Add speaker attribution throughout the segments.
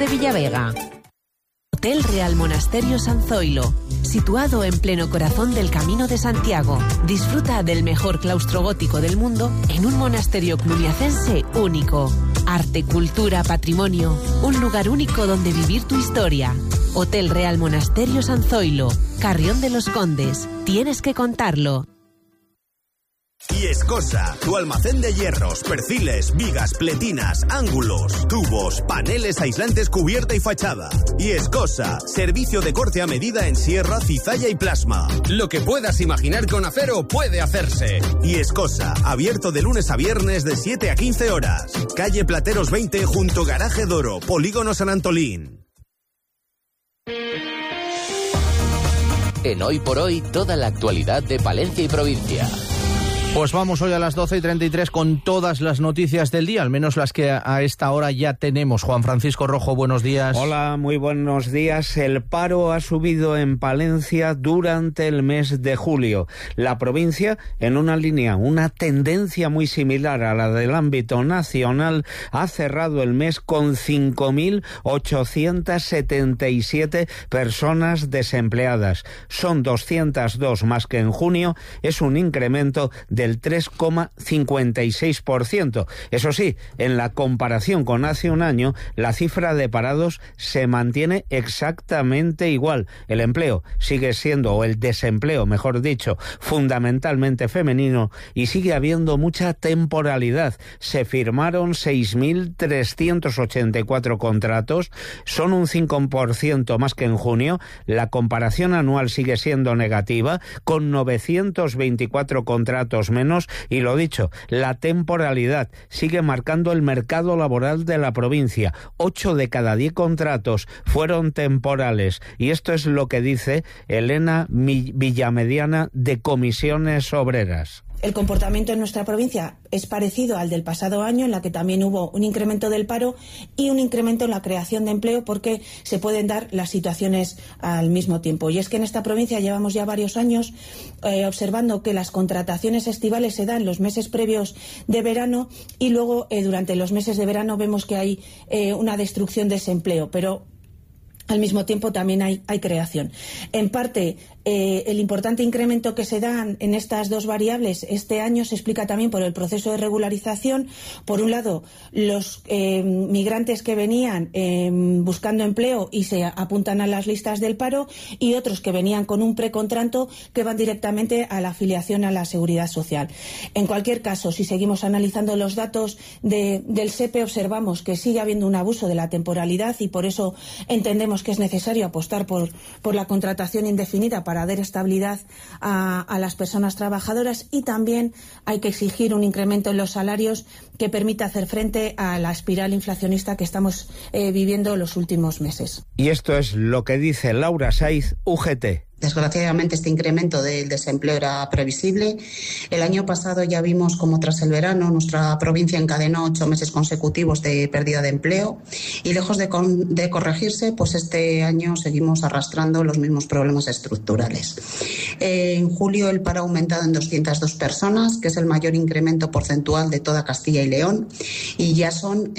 Speaker 1: de Villavega. Hotel Real Monasterio San Zoilo, situado en pleno corazón del Camino de Santiago. Disfruta del mejor claustro gótico del mundo en un monasterio cluniacense único. Arte, cultura, patrimonio, un lugar único donde vivir tu historia. Hotel Real Monasterio San Zoilo, Carrión de los Condes. Tienes que contarlo.
Speaker 2: Y Escosa, tu almacén de hierros, perfiles, vigas, pletinas, ángulos, tubos, paneles aislantes, cubierta y fachada. Y Escosa, servicio de corte a medida en sierra, cizalla y plasma. Lo que puedas imaginar con acero puede hacerse. Y Escosa, abierto de lunes a viernes de 7 a 15 horas. Calle Plateros 20 junto Garaje Doro, Polígono San Antolín.
Speaker 3: En Hoy por Hoy, toda la actualidad de Palencia y provincia.
Speaker 4: Pues vamos hoy a las 12:33 con todas las noticias del día, al menos las que a esta hora ya tenemos. Juan Francisco Rojo, buenos días.
Speaker 5: Hola, muy buenos días. El paro ha subido en Palencia durante el mes de julio. La provincia, en una línea, una tendencia muy similar a la del ámbito nacional, ha cerrado el mes con 5.877 personas desempleadas. Son 202 más que en junio, es un incremento del 3,56%. Eso sí, en la comparación con hace un año, la cifra de parados se mantiene exactamente igual. El empleo sigue siendo, o el desempleo, mejor dicho, fundamentalmente femenino y sigue habiendo mucha temporalidad. Se firmaron 6.384 contratos, son un 5% más que en junio. La comparación anual sigue siendo negativa, con 924 contratos menos, y lo dicho, la temporalidad sigue marcando el mercado laboral de la provincia. 8 de cada 10 contratos fueron temporales, y esto es lo que dice Elena Villamediana de Comisiones Obreras.
Speaker 6: El comportamiento en nuestra provincia es parecido al del pasado año, en la que también hubo un incremento del paro y un incremento en la creación de empleo, porque se pueden dar las situaciones al mismo tiempo. Y es que en esta provincia llevamos ya varios años observando que las contrataciones estivales se dan los meses previos de verano y luego durante los meses de verano vemos que hay una destrucción de ese empleo, pero al mismo tiempo también hay creación. En parte, el importante incremento que se dan en estas dos variables este año se explica también por el proceso de regularización. Por un lado, los migrantes que venían buscando empleo y se apuntan a las listas del paro, y otros que venían con un precontrato que van directamente a la afiliación a la Seguridad Social. En cualquier caso, si seguimos analizando los datos del SEPE, observamos que sigue habiendo un abuso de la temporalidad, y por eso entendemos que es necesario apostar por la contratación indefinida para dar estabilidad a las personas trabajadoras, y también hay que exigir un incremento en los salarios que permita hacer frente a la espiral inflacionista que estamos viviendo los últimos meses.
Speaker 5: Y esto es lo que dice Laura Saiz, UGT.
Speaker 7: Desgraciadamente este incremento del desempleo era previsible. El año pasado ya vimos cómo tras el verano nuestra provincia encadenó 8 meses consecutivos de pérdida de empleo, y lejos de corregirse, pues este año seguimos arrastrando los mismos problemas estructurales. En julio el paro ha aumentado en 202 personas, que es el mayor incremento porcentual de toda Castilla y León, y ya son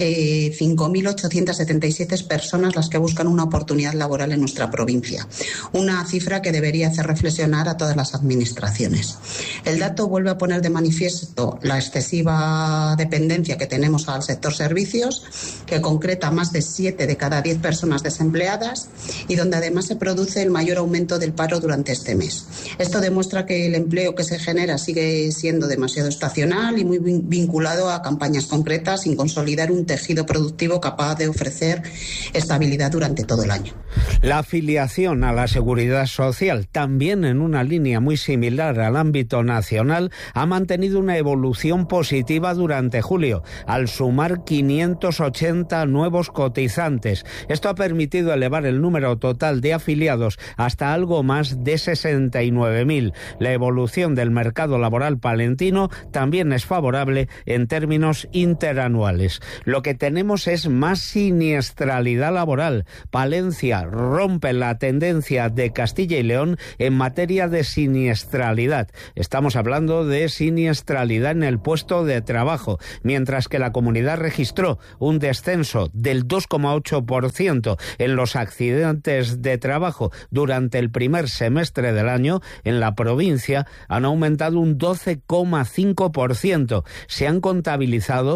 Speaker 7: 5.877 personas las que buscan una oportunidad laboral en nuestra provincia. Una cifra que debería hacer reflexionar a todas las administraciones. El dato vuelve a poner de manifiesto la excesiva dependencia que tenemos al sector servicios, que concreta más de 7 de cada 10 personas desempleadas, y donde además se produce el mayor aumento del paro durante este mes. Esto demuestra que el empleo que se genera sigue siendo demasiado estacional y muy vinculado a campañas concretas, sin consolidar un tejido productivo capaz de ofrecer estabilidad durante todo el año.
Speaker 5: La afiliación a la Seguridad Social, también en una línea muy similar al ámbito nacional, ha mantenido una evolución positiva durante julio, al sumar 580 nuevos cotizantes. Esto ha permitido elevar el número total de afiliados hasta algo más de 69.000. La evolución del mercado laboral palentino también es favorable en términos interanuales. Lo que tenemos es más siniestralidad laboral. Palencia rompe la tendencia de Castilla y León en materia de siniestralidad. Estamos hablando de siniestralidad en el puesto de trabajo, mientras que la comunidad registró un descenso del 2,8% en los accidentes de trabajo durante el primer semestre del año. En la provincia han aumentado un 12,5%. Se han contabilizado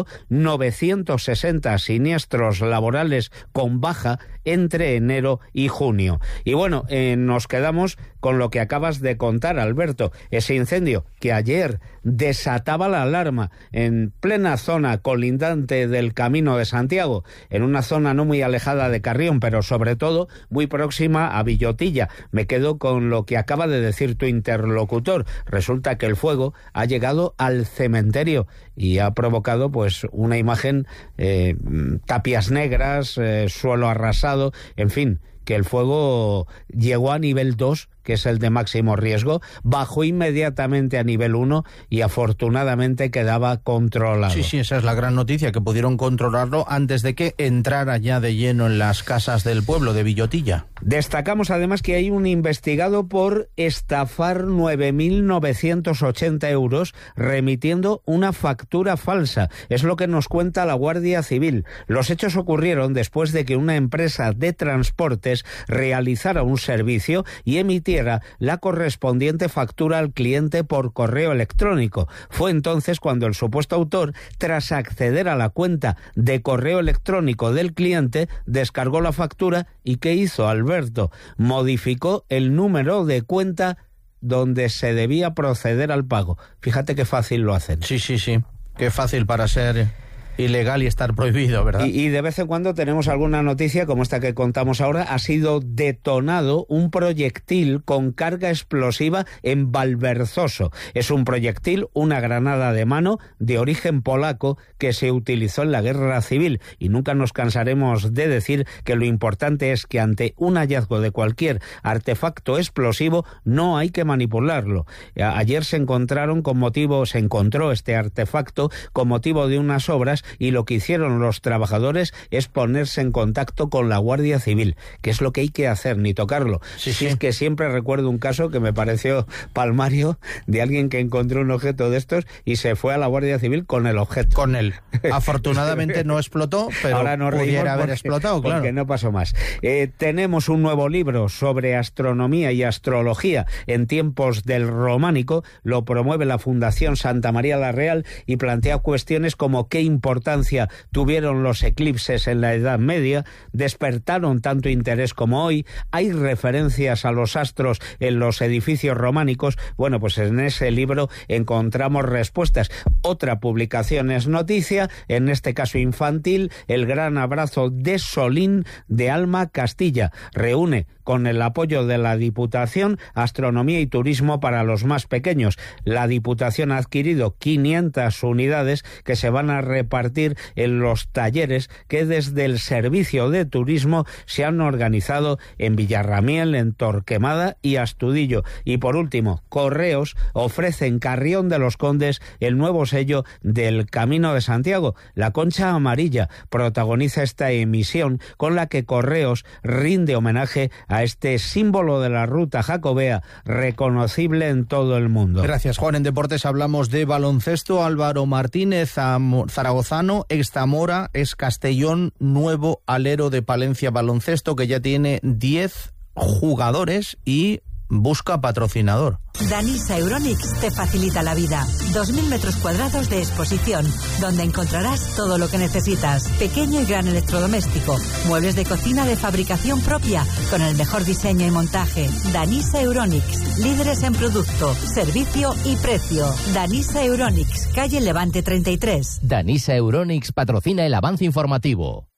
Speaker 5: 960 siniestros laborales con baja entre enero y junio. Y bueno, nos quedamos con lo que acabas de contar, Alberto. Ese incendio que ayer desataba la alarma en plena zona colindante del Camino de Santiago, en una zona no muy alejada de Carrión, pero sobre todo muy próxima a Villotilla. Me quedo con lo que acaba de decir tu interlocutor. Resulta que el fuego ha llegado al cementerio y ha provocado pues una imagen, tapias negras, suelo arrasado, en fin, que el fuego llegó a nivel 2, que es el de máximo riesgo, bajó inmediatamente a nivel 1 y afortunadamente quedaba controlado.
Speaker 4: Sí, esa es la gran noticia, que pudieron controlarlo antes de que entrara ya de lleno en las casas del pueblo de Villotilla.
Speaker 5: Destacamos además que hay un investigado por estafar 9.980 euros remitiendo una factura falsa. Es lo que nos cuenta la Guardia Civil. Los hechos ocurrieron después de que una empresa de transportes realizara un servicio y emitiera la correspondiente factura al cliente por correo electrónico. Fue entonces cuando el supuesto autor, tras acceder a la cuenta de correo electrónico del cliente, descargó la factura y ¿qué hizo, Alberto? Modificó el número de cuenta donde se debía proceder al pago. Fíjate qué fácil lo hacen.
Speaker 4: Sí. Qué fácil para ser ilegal y estar prohibido, ¿verdad?
Speaker 5: Y de vez en cuando tenemos alguna noticia como esta que contamos ahora. Ha sido detonado un proyectil con carga explosiva en Valverzoso. Es un proyectil, una granada de mano de origen polaco que se utilizó en la Guerra Civil, y nunca nos cansaremos de decir que lo importante es que ante un hallazgo de cualquier artefacto explosivo no hay que manipularlo. Ayer se encontró este artefacto con motivo de unas obras, y lo que hicieron los trabajadores es ponerse en contacto con la Guardia Civil, que es lo que hay que hacer, ni tocarlo. Sí. Es que siempre recuerdo un caso que me pareció palmario, de alguien que encontró un objeto de estos y se fue a la Guardia Civil con el objeto.
Speaker 4: Con él. Afortunadamente no explotó, pero
Speaker 5: ahora no
Speaker 4: pudiera haber explotado, claro.
Speaker 5: Porque no pasó más. Tenemos un nuevo libro sobre astronomía y astrología en tiempos del románico. Lo promueve la Fundación Santa María la Real y plantea cuestiones como qué importancia tuvieron los eclipses en la Edad Media, despertaron tanto interés como hoy, hay referencias a los astros en los edificios románicos. Bueno, pues en ese libro encontramos respuestas. Otra publicación es noticia, en este caso infantil, El gran abrazo de Solín de Alma Castilla. Reúne con el apoyo de la Diputación Astronomía y Turismo para los más pequeños. La Diputación ha adquirido 500 unidades que se van a repartir en los talleres que desde el Servicio de Turismo se han organizado en Villarramiel, en Torquemada y Astudillo. Y por último, Correos ofrece en Carrión de los Condes el nuevo sello del Camino de Santiago. La Concha Amarilla protagoniza esta emisión con la que Correos rinde homenaje a este símbolo de la ruta jacobea reconocible en todo el mundo.
Speaker 4: Gracias, Juan. En deportes hablamos de baloncesto. Álvaro Martínez, zaragozano, ex Zamora, es Castellón, nuevo alero de Palencia Baloncesto, que ya tiene 10 jugadores y busca patrocinador.
Speaker 8: Danisa Euronics te facilita la vida. 2.000 metros cuadrados de exposición, donde encontrarás todo lo que necesitas. Pequeño y gran electrodoméstico, muebles de cocina de fabricación propia, con el mejor diseño y montaje. Danisa Euronics, líderes en producto, servicio y precio. Danisa Euronics, calle Levante 33.
Speaker 3: Danisa Euronics patrocina el avance informativo.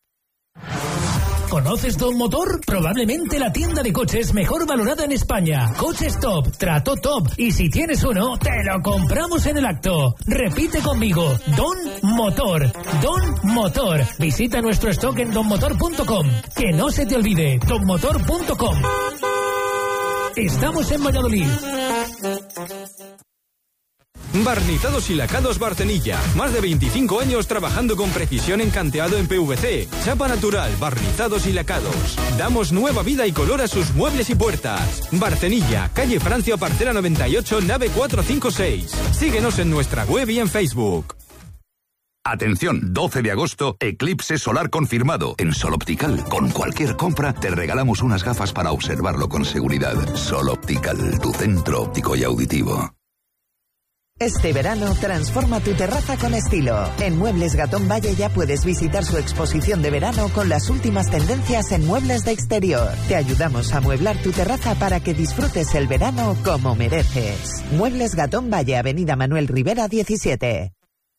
Speaker 9: ¿Conoces Don Motor? Probablemente la tienda de coches mejor valorada en España. Coches top, trato top. Y si tienes uno, te lo compramos en el acto. Repite conmigo, Don Motor. Don Motor. Visita nuestro stock en donmotor.com. Que no se te olvide, donmotor.com. Estamos en Valladolid.
Speaker 10: Barnizados y lacados Barcenilla. Más de 25 años trabajando con precisión en canteado en PVC. Chapa natural, barnizados y lacados. Damos nueva vida y color a sus muebles y puertas. Barcenilla, calle Francia Parcela 98, nave 456. Síguenos en nuestra web y en Facebook.
Speaker 11: Atención, 12 de agosto, eclipse solar confirmado. En Sol Optical, con cualquier compra, te regalamos unas gafas para observarlo con seguridad. Sol Optical, tu centro óptico y auditivo.
Speaker 12: Este verano, transforma tu terraza con estilo. En Muebles Gatón Valle ya puedes visitar su exposición de verano con las últimas tendencias en muebles de exterior. Te ayudamos a amueblar tu terraza para que disfrutes el verano como mereces. Muebles Gatón Valle, Avenida Manuel Rivera 17.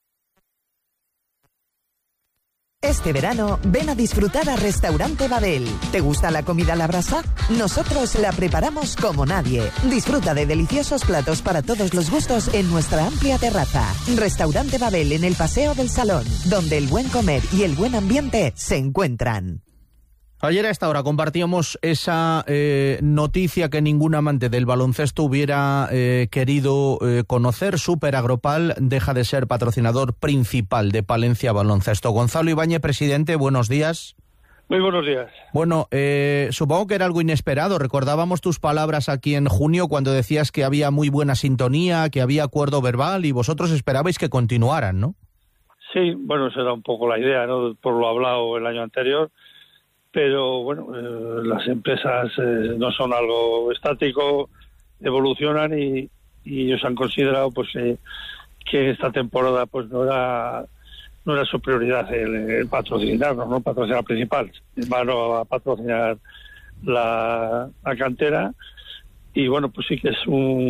Speaker 12: Este verano, ven a disfrutar a Restaurante Babel. ¿Te gusta la comida a la brasa? Nosotros la preparamos como nadie. Disfruta de deliciosos platos para todos los gustos en nuestra amplia terraza. Restaurante Babel en el Paseo del Salón, donde el buen comer y el buen ambiente se encuentran.
Speaker 4: Ayer a esta hora compartíamos esa noticia que ningún amante del baloncesto hubiera querido conocer. Super Agropal deja de ser patrocinador principal de Palencia Baloncesto. Gonzalo Ibáñez, presidente, buenos días.
Speaker 13: Muy buenos días.
Speaker 4: Bueno, supongo que era algo inesperado. Recordábamos tus palabras aquí en junio cuando decías que había muy buena sintonía, que había acuerdo verbal y vosotros esperabais que continuaran, ¿no?
Speaker 13: Sí, bueno, esa era un poco la idea, ¿no? Por lo hablado el año anterior. Pero bueno, las empresas no son algo estático, evolucionan y ellos han considerado pues que esta temporada pues no era su prioridad el patrocinarnos, no patrocinar principal, van a patrocinar la cantera y bueno, pues sí que es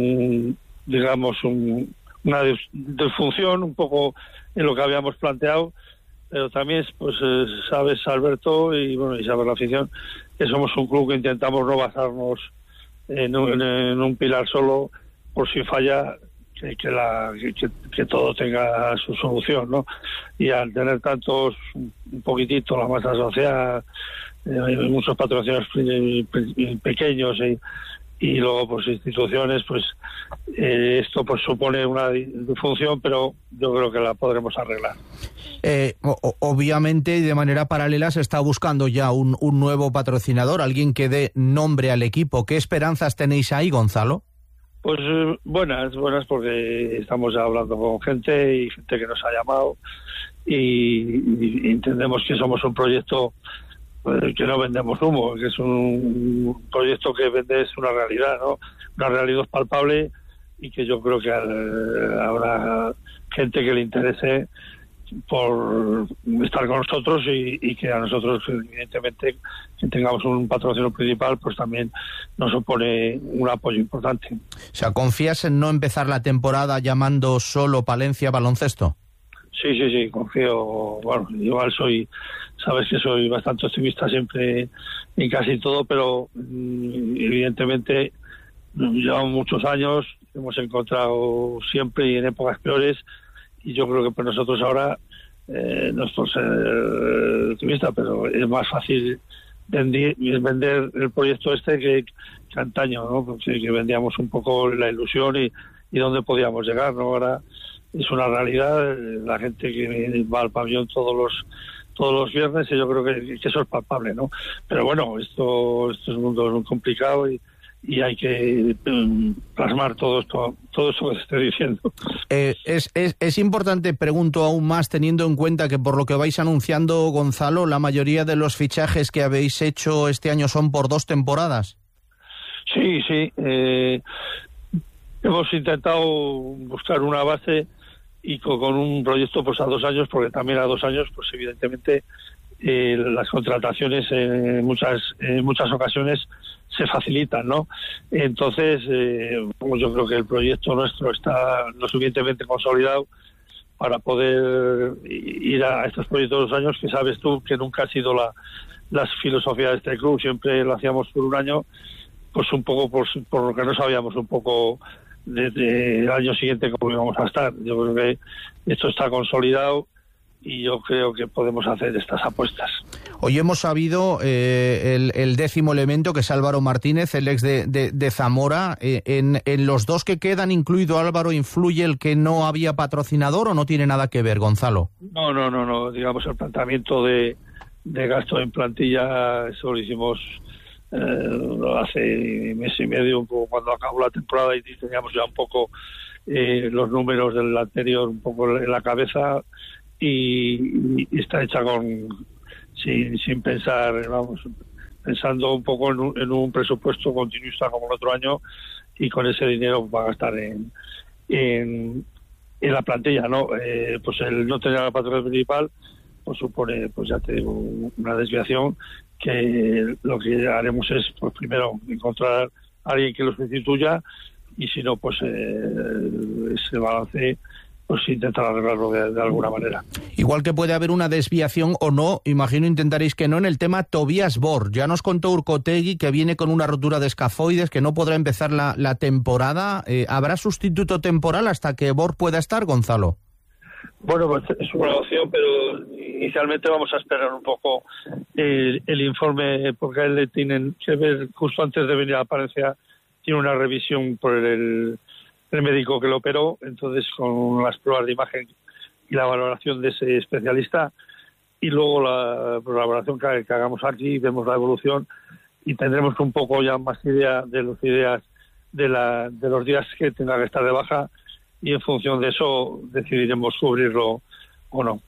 Speaker 13: una disfunción un poco en lo que habíamos planteado. Pero también, pues, sabes, Alberto, y bueno, y sabe la afición, que somos un club que intentamos no basarnos en un pilar solo, por si falla, que todo tenga su solución, ¿no? Y al tener tantos, un poquitito la masa social, hay muchos patrocinios pequeños y luego pues instituciones, pues esto pues supone una disfunción, pero yo creo que la podremos arreglar.
Speaker 4: Obviamente y de manera paralela se está buscando ya un nuevo patrocinador, alguien que dé nombre al equipo. ¿Qué esperanzas tenéis ahí, Gonzalo?
Speaker 13: Pues buenas porque estamos ya hablando con gente y gente que nos ha llamado y entendemos que somos un proyecto que no vendemos humo, que es un proyecto que vende es una realidad, ¿no? Una realidad palpable y que yo creo que habrá gente que le interese por estar con nosotros y que a nosotros evidentemente que tengamos un patrocinio principal pues también nos supone un apoyo importante.
Speaker 4: O sea, ¿confías en no empezar la temporada llamando solo Palencia Baloncesto?
Speaker 13: Sí, confío. Bueno, igual sabes que soy bastante optimista siempre en casi todo, pero evidentemente llevamos muchos años, hemos encontrado siempre y en épocas peores, y yo creo que para nosotros ahora, no es por ser optimista, pero es más fácil vender el proyecto que antaño, ¿no? Porque que vendíamos un poco la ilusión y dónde podíamos llegar, ¿no? Ahora es una realidad, la gente que va al pabellón todos los viernes, y yo creo que eso es palpable, ¿no? Pero bueno, esto es un mundo muy complicado y hay que plasmar todo esto que te estoy diciendo.
Speaker 4: Es importante, pregunto aún más, teniendo en cuenta que por lo que vais anunciando, Gonzalo, la mayoría de los fichajes que habéis hecho este año son por 2 temporadas.
Speaker 13: Sí. Hemos intentado buscar una base y con un proyecto pues a 2 años, porque también a 2 años pues evidentemente las contrataciones en muchas ocasiones se facilitan, ¿no? Entonces pues yo creo que el proyecto nuestro está lo suficientemente consolidado para poder ir a estos proyectos de 2 años, que sabes tú que nunca ha sido la filosofía de este club, siempre lo hacíamos por 1 año, pues un poco por lo que no sabíamos un poco desde el año siguiente cómo íbamos a estar. Yo creo que esto está consolidado y yo creo que podemos hacer estas apuestas.
Speaker 4: Hoy hemos sabido el 10º elemento, que es Álvaro Martínez, el ex de Zamora. En los dos que quedan, incluido Álvaro, ¿influye el que no había patrocinador o no tiene nada que ver, Gonzalo?
Speaker 13: No. Digamos, el planteamiento de gasto en plantilla, eso lo hicimos hace mes y medio, un poco cuando acabó la temporada, y teníamos ya un poco los números del anterior un poco en la cabeza, y está hecha sin pensar, pensando un poco en un presupuesto continuista como el otro año, y con ese dinero va a gastar en la plantilla, ¿no? Pues el no tener la patrona principal pues supone, pues ya te digo, una desviación, que lo que haremos es, pues primero, encontrar a alguien que lo sustituya, y si no, pues ese balance pues intentar arreglarlo de alguna manera.
Speaker 4: Igual que puede haber una desviación o no, imagino intentaréis que no, en el tema Tobías Borg. Ya nos contó Urcotegui que viene con una rotura de escafoides, que no podrá empezar la temporada. ¿Habrá sustituto temporal hasta que Borg pueda estar, Gonzalo?
Speaker 13: Bueno, pues es una opción, pero inicialmente vamos a esperar un poco el informe, porque a él le tienen que ver, justo antes de venir a Palencia, tiene una revisión por el médico que lo operó, entonces con las pruebas de imagen y la valoración de ese especialista, y luego la valoración que hagamos aquí, vemos la evolución y tendremos un poco ya más idea de los días que tenga que estar de baja, y en función de eso decidiremos cubrirlo o no.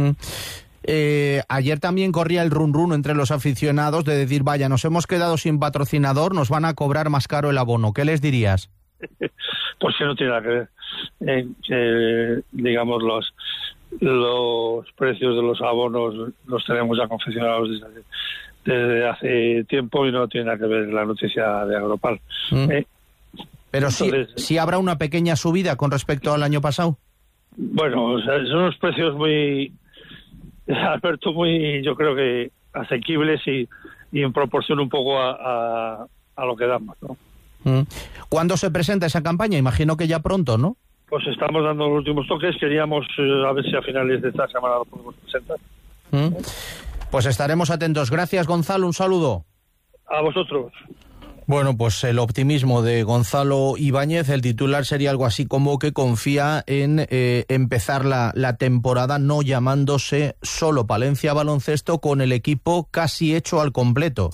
Speaker 4: Ayer también corría el run entre los aficionados de decir, vaya, nos hemos quedado sin patrocinador, nos van a cobrar más caro el abono. ¿Qué les dirías?
Speaker 13: Pues que no tiene nada que ver. Digamos, los precios de los abonos los tenemos ya confeccionados desde hace tiempo, y no tiene nada que ver la noticia de Agropal.
Speaker 4: Pero entonces, sí habrá una pequeña subida con respecto al año pasado.
Speaker 13: Bueno, o sea, son unos precios muy, Alberto, muy, yo creo que asequibles y en proporción un poco a lo que damos, ¿no?
Speaker 4: ¿Cuándo se presenta esa campaña? Imagino que ya pronto, ¿no?
Speaker 13: Pues estamos dando los últimos toques. Queríamos a ver si a finales de esta semana lo podemos presentar.
Speaker 4: Pues estaremos atentos. Gracias, Gonzalo. Un saludo.
Speaker 13: A vosotros.
Speaker 4: Bueno, pues el optimismo de Gonzalo Ibáñez, el titular sería algo así como que confía en empezar la temporada no llamándose solo Palencia Baloncesto, con el equipo casi hecho al completo.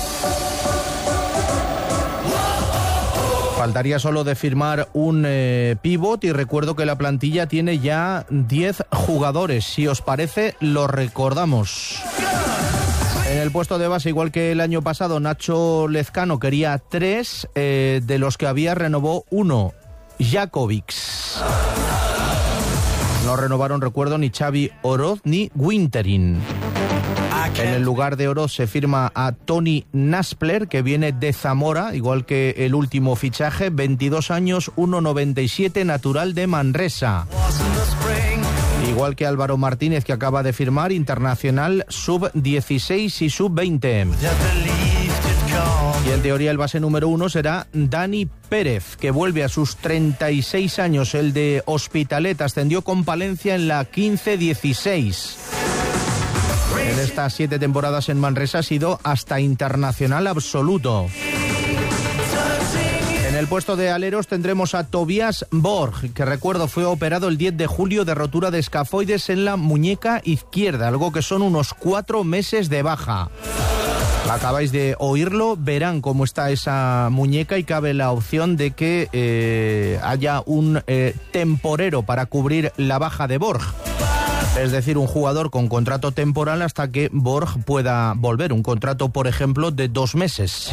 Speaker 4: Faltaría solo de firmar un pívot, y recuerdo que la plantilla tiene ya 10 jugadores. Si os parece, lo recordamos. En el puesto de base, igual que el año pasado, Nacho Lezcano quería 3, de los que había renovó 1, Jakovics. No renovaron, recuerdo, ni Xavi Oroz ni Winterin. En el lugar de Oroz se firma a Tony Naspler, que viene de Zamora, igual que el último fichaje, 22 años, 1,97, natural de Manresa. Igual que Álvaro Martínez, que acaba de firmar, internacional sub-16 y sub-20. Y en teoría el base número 1 será Dani Pérez, que vuelve a sus 36 años. El de Hospitalet ascendió con Palencia en la 15-16. En estas 7 temporadas en Manresa ha sido hasta internacional absoluto. En el puesto de aleros tendremos a Tobías Borg, que recuerdo fue operado el 10 de julio de rotura de escafoides en la muñeca izquierda, algo que son unos 4 meses de baja. Acabáis de oírlo, verán cómo está esa muñeca, y cabe la opción de que haya un temporero para cubrir la baja de Borg. Es decir, un jugador con contrato temporal hasta que Borg pueda volver. Un contrato, por ejemplo, de 2 meses.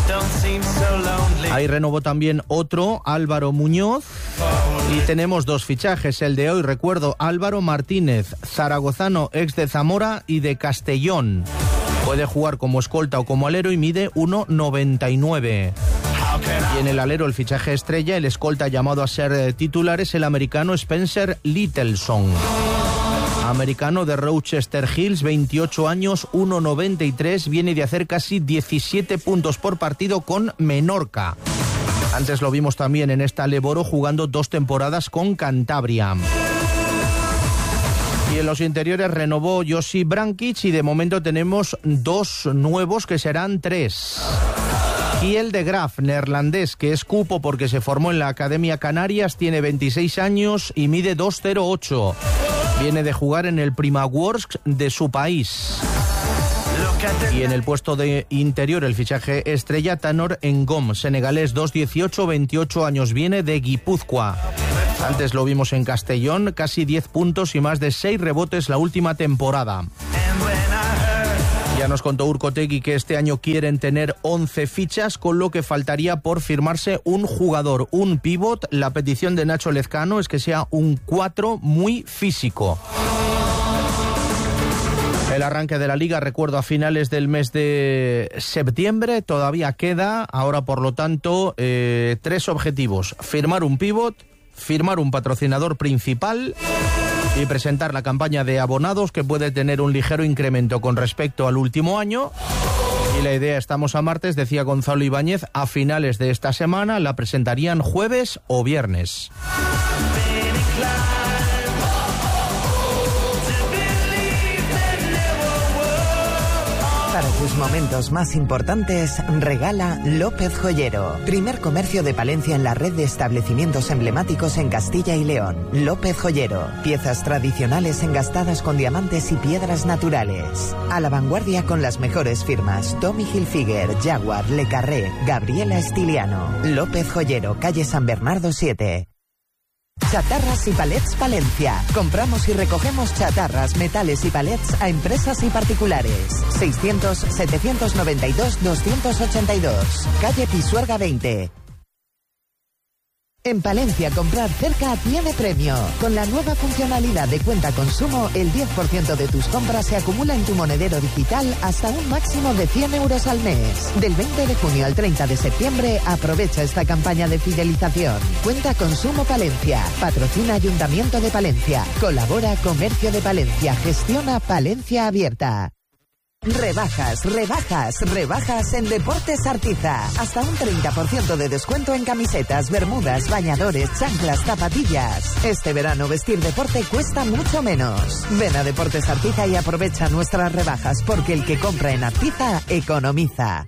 Speaker 4: Ahí renovó también otro, Álvaro Muñoz. Y tenemos 2 fichajes. El de hoy, recuerdo, Álvaro Martínez, zaragozano, ex de Zamora y de Castellón. Puede jugar como escolta o como alero y mide 1,99. Y en el alero, el fichaje estrella, el escolta llamado a ser titular, es el americano Spencer Littleson. Americano de Rochester Hills, 28 años, 1,93, viene de hacer casi 17 puntos por partido con Menorca. Antes lo vimos también en esta Leboro, jugando 2 temporadas con Cantabria. Y en los interiores renovó Josip Brankic y de momento tenemos 2 nuevos que serán 3. Kiel de Graaf, neerlandés, que es cupo porque se formó en la Academia Canarias, tiene 26 años y mide 2,08. Viene de jugar en el Primavworks de su país. Y en el puesto de interior, el fichaje estrella Tanor Ngom, senegalés, 2,18, 28 años, viene de Guipúzcoa. Antes lo vimos en Castellón, casi 10 puntos y más de 6 rebotes la última temporada. Ya nos contó Urcotegui que este año quieren tener 11 fichas, con lo que faltaría por firmarse un jugador, un pívot. La petición de Nacho Lezcano es que sea un 4 muy físico. El arranque de la Liga, recuerdo, a finales del mes de septiembre, todavía queda. Ahora, por lo tanto, 3 objetivos: firmar un pívot, firmar un patrocinador principal y presentar la campaña de abonados, que puede tener un ligero incremento con respecto al último año. Y la idea, estamos a martes, decía Gonzalo Ibáñez, a finales de esta semana la presentarían jueves o viernes.
Speaker 12: Para tus momentos más importantes, regala López Joyero. Primer comercio de Palencia en la red de establecimientos emblemáticos en Castilla y León. López Joyero. Piezas tradicionales engastadas con diamantes y piedras naturales. A la vanguardia con las mejores firmas: Tommy Hilfiger, Jaguar, Le Carré, Gabriela Estiliano. López Joyero, calle San Bernardo 7. Chatarras y Palets Palencia. Compramos y recogemos chatarras, metales y palets a empresas y particulares. 600-792-282. Calle Pisuerga 20. En Palencia, comprar cerca tiene premio. Con la nueva funcionalidad de cuenta consumo, el 10% de tus compras se acumula en tu monedero digital hasta un máximo de 100 euros al mes. Del 20 de junio al 30 de septiembre, aprovecha esta campaña de fidelización. Cuenta Consumo Palencia. Patrocina Ayuntamiento de Palencia. Colabora Comercio de Palencia. Gestiona Palencia Abierta. Rebajas, rebajas, rebajas en Deportes Artiza. Hasta un 30% de descuento en camisetas, bermudas, bañadores, chanclas, zapatillas. Este verano vestir deporte cuesta mucho menos. Ven a Deportes Artiza y aprovecha nuestras rebajas, porque el que compra en Artiza economiza.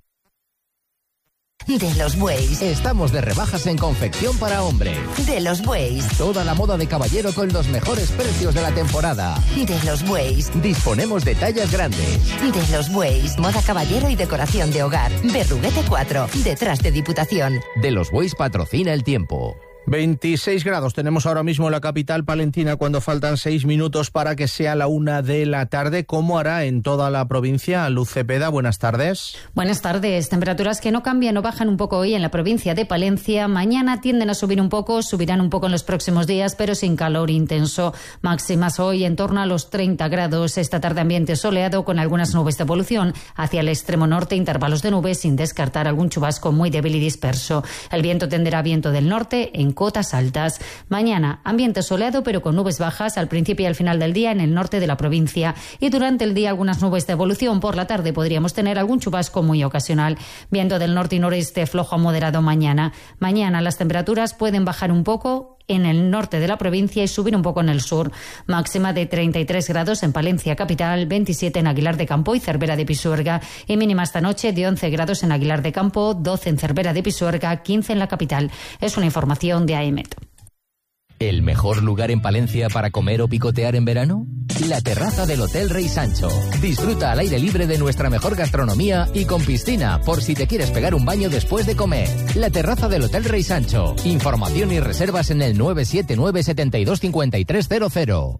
Speaker 14: De los Bueyes.
Speaker 3: Estamos de rebajas en confección para hombre.
Speaker 14: De los Bueyes.
Speaker 3: Toda la moda de caballero con los mejores precios de la temporada.
Speaker 14: De los Bueyes.
Speaker 3: Disponemos de tallas grandes.
Speaker 14: De los Bueyes. Moda caballero y decoración de hogar. Berruguete 4, detrás de Diputación.
Speaker 3: De los Bueyes patrocina el tiempo.
Speaker 4: 26 grados tenemos ahora mismo en la capital palentina, cuando faltan 6 minutos para que sea la 1 de la tarde. ¿Cómo hará en toda la provincia? Luz Cepeda, buenas tardes.
Speaker 15: Buenas tardes. Temperaturas que no cambian o bajan un poco hoy en la provincia de Palencia. Mañana tienden a subir un poco, subirán un poco en los próximos días, pero sin calor intenso. Máximas hoy en torno a los 30 grados. Esta tarde ambiente soleado con algunas nubes de evolución hacia el extremo norte, intervalos de nubes sin descartar algún chubasco muy débil y disperso. El viento tenderá a viento del norte en cotas altas. Mañana, ambiente soleado pero con nubes bajas al principio y al final del día en el norte de la provincia, y durante el día algunas nubes de evolución. Por la tarde podríamos tener algún chubasco muy ocasional. Viento del norte y noreste flojo a moderado mañana. Mañana las temperaturas pueden bajar un poco en el norte de la provincia y subir un poco en el sur. Máxima de 33 grados en Palencia capital, 27 en Aguilar de Campo y Cervera de Pisuerga, y mínima esta noche de 11 grados en Aguilar de Campo, 12 en Cervera de Pisuerga, 15 en la capital. Es una información de AEMET.
Speaker 3: ¿El mejor lugar en Palencia para comer o picotear en verano? La terraza del Hotel Rey Sancho. Disfruta al aire libre de nuestra mejor gastronomía y con piscina, por si te quieres pegar un baño después de comer. La terraza del Hotel Rey Sancho. Información y reservas en el 979 72 5300.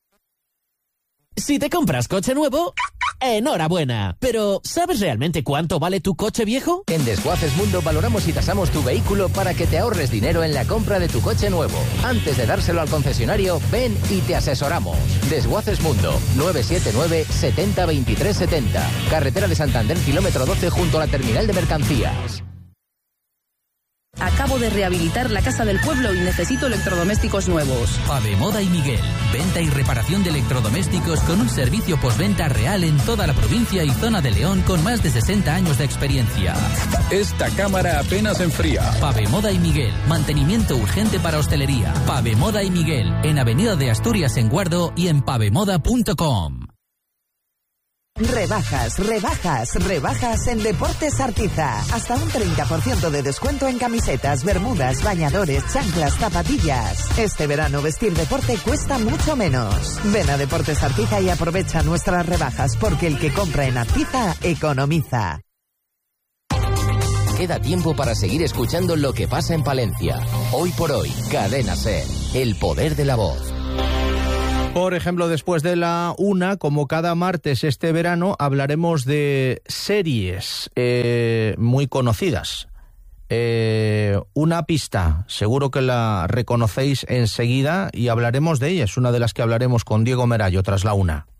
Speaker 16: Si te compras coche nuevo, enhorabuena. Pero, ¿sabes realmente cuánto vale tu coche viejo?
Speaker 3: En Desguaces Mundo valoramos y tasamos tu vehículo para que te ahorres dinero en la compra de tu coche nuevo. Antes de dárselo al concesionario, ven y te asesoramos. Desguaces Mundo, 979 70 23 70. Carretera de Santander, kilómetro 12, junto a la terminal de mercancías.
Speaker 17: Acabo de rehabilitar la casa del pueblo y necesito electrodomésticos nuevos.
Speaker 18: Pavemoda y Miguel. Venta y reparación de electrodomésticos con un servicio postventa real en toda la provincia y zona de León con más de 60 años de experiencia.
Speaker 19: Esta cámara apenas enfría.
Speaker 18: Pavemoda y Miguel. Mantenimiento urgente para hostelería. Pavemoda y Miguel. En Avenida de Asturias en Guardo y en pavemoda.com.
Speaker 12: Rebajas en Deportes Artiza. Hasta un 30% de descuento en camisetas, bermudas, bañadores, chanclas, zapatillas. Este verano vestir deporte cuesta mucho menos. Ven a Deportes Artiza y aprovecha nuestras rebajas, porque el que compra en Artiza economiza.
Speaker 3: Queda tiempo para seguir escuchando lo que pasa en Palencia. Hoy por hoy, Cadena SER, el poder de la voz.
Speaker 4: Por ejemplo, después de la 1, como cada martes este verano, hablaremos de series muy conocidas. Una pista, seguro que la reconocéis enseguida y hablaremos de ella. Es una de las que hablaremos con Diego Merayo tras la 1.